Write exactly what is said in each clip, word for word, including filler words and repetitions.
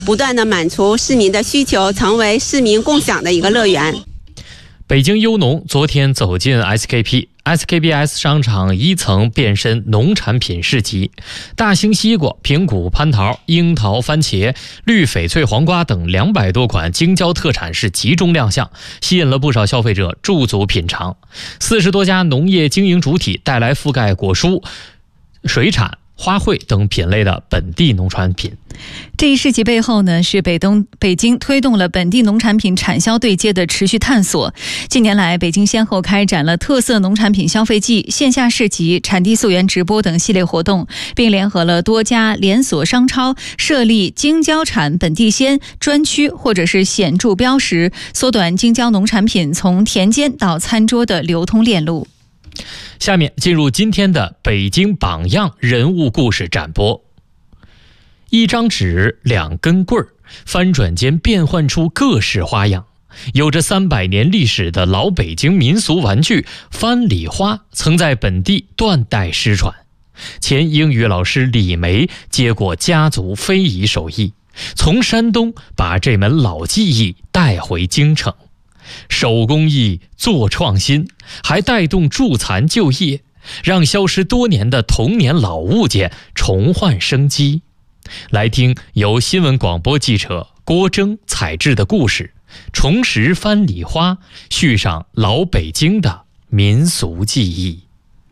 不断的满足市民的需求，成为市民共享的一个乐园。 北京优农昨天走进 S K P。S K B S 商场一层变身农产品市集，大兴西瓜、平谷蟠桃、樱桃、番茄、绿翡翠黄瓜等两百多款京郊特产是集中亮相，吸引了不少消费者驻足品尝。四十多家农业经营主体带来覆盖果蔬、水产、花卉等品类的本地农产品。 这一市集背后呢，是北东北京推动了本地农产品产销对接的持续探索。近年来，北京先后开展了特色农产品消费季、线下市集、产地溯源直播等系列活动，并联合了多家连锁商超，设立京郊产本地鲜专区或者是显著标识，缩短京郊农产品从田间到餐桌的流通链路。 下面进入今天的北京榜样人物故事展播。一张纸，两根棍儿，翻转间变换出各式花样。有着三百年历史的老北京民俗玩具翻礼花，曾在本地断代失传。前英语老师李梅接过家族非遗手艺，从山东把这门老技艺带回京城。手工艺做创新，还带动助残就业，让消失多年的童年老物件重焕生机。来听由新闻广播记者郭征采制的故事，重拾翻礼花，续上老北京的民俗记忆。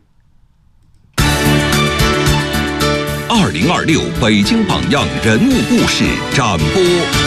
二零二六北京榜样人物故事展播。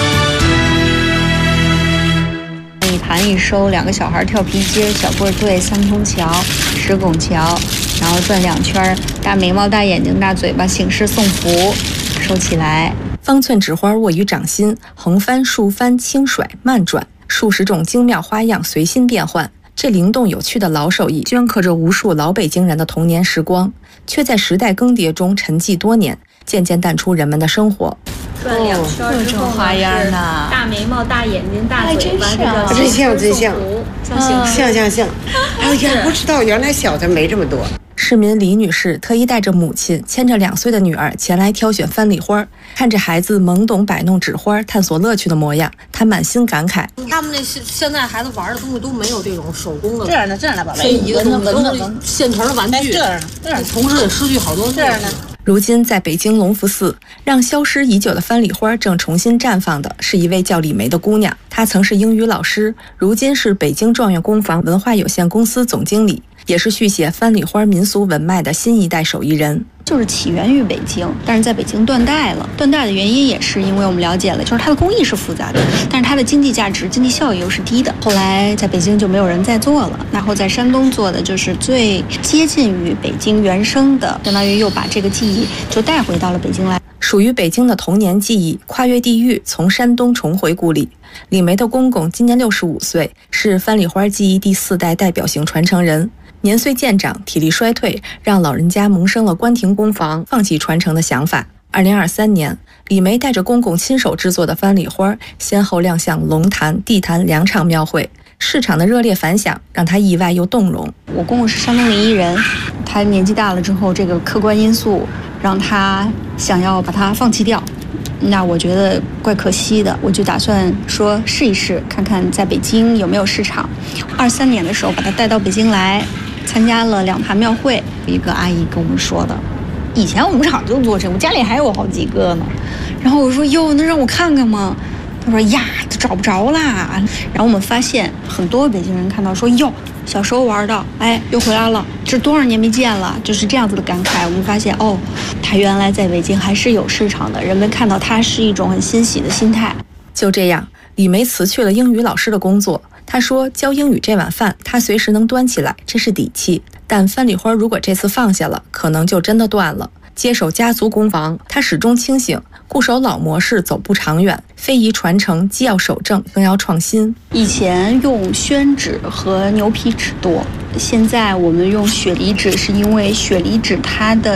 一盘一收，两个小孩跳皮筋，小棍队，三通桥，石拱桥，然后转两圈，大眉毛、大眼睛、大嘴巴，醒狮送福，收起来。 方寸纸花握于掌心，横翻、竖翻、轻甩、慢转，数十种精妙花样随心变换。这灵动有趣的老手艺，镌刻着无数老北京人的童年时光，却在时代更迭中沉寂多年，渐渐淡出人们的生活。 转两圈，各种花样呢，大眉毛、大眼睛、大嘴巴， 真像真像，像像像像。哎呀，不知道原来小的没这么多。 市民李女士特意带着母亲，牵着两岁的女儿前来挑选翻礼花，看着孩子懵懂摆弄纸花、探索乐趣的模样，她满心感慨： 他们那现在孩子玩的东西都没有这种手工的， 这样的这样的宝贝， 非遗的东西都是现成的玩具， 这样的这样的， 同时也失去好多这样的。 如今在北京隆福寺，让消失已久的翻礼花正重新绽放的是一位叫李梅的姑娘。她曾是英语老师，如今是北京状元工坊文化有限公司总经理，也是续写翻礼花民俗文脉的新一代手艺人。 就是起源于北京，但是在北京断代了。断代的原因也是因为我们了解了，就是它的工艺是复杂的，但是它的经济价值、经济效益又是低的。后来在北京就没有人再做了，然后在山东做的就是最接近于北京原生的，相当于又把这个技艺就带回到了北京来。 属于北京的童年记忆，跨越地域，从山东重回故里。李梅的公公今年六十五岁，是翻礼花技艺第四代代表性传承人。年岁渐长，体力衰退，让老人家萌生了关停工坊、放弃传承的想法。二零二三年，李梅带着公公亲手制作的翻礼花，先后亮相龙坛、地坛两场庙会，市场的热烈反响让他意外又动容。 我公公是山东临沂人，他年纪大了之后，这个客观因素让他想要把它放弃掉。那我觉得怪可惜的，我就打算说试一试，看看在北京有没有市场。二三年的时候把他带到北京来，参加了两坛庙会。一个阿姨跟我们说的，以前我们厂就做这个，我家里还有好几个呢。然后我说哟，那让我看看吗？他说呀，都找不着啦。然后我们发现很多北京人看到说哟，小时候玩的，哎，又回来了，这多少年没见了，就是这样子的感慨。我们发现哦，它原来在北京还是有市场的，人们看到它是一种很欣喜的心态。 就这样，李梅辞去了英语老师的工作。她说，教英语这碗饭，她随时能端起来，这是底气。但翻礼花如果这次放下了，可能就真的断了。接手家族工坊，他始终清醒，固守老模式走不长远。非遗传承既要守正，更要创新。 以前用宣纸和牛皮纸多，现在我们用雪梨纸，是因为雪梨纸它的